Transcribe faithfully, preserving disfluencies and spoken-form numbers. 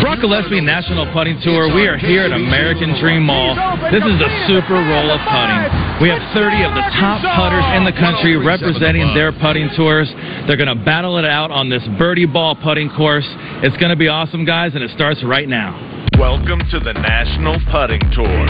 Brock Gillespie National Putting Tour. We are here at American Dream Mall. This is the Super Roll of Putting. We have thirty of the top putters in the country representing their putting tours. They're going to battle it out on this birdie ball putting course. It's going to be awesome, guys, and it starts right now. Welcome to the National Putting Tour.